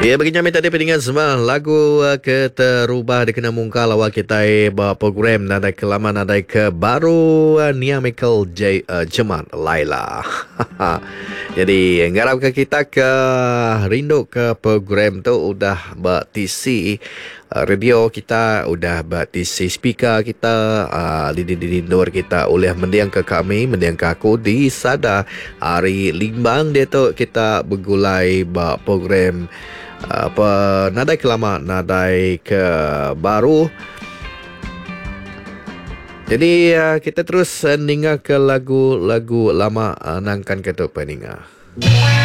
Ya, bagi kami tadi pendengar semua lagu keterubah dikena mungkal awal kita program nadai kelama nadai ke baru Nia Michael Jemat Laila. Jadi ngarap ke kita ke rindu ke program tu udah bertisi radio kita, udah bertisi speaker kita, di luar kita oleh mendiang ke kami, mendiang ke aku di Sada hari Limbang dia tu kita bergulai program apa nadai kelama nadai ke baru. Jadi kita terus dengar ke lagu-lagu lama nangkan ketuk peninga.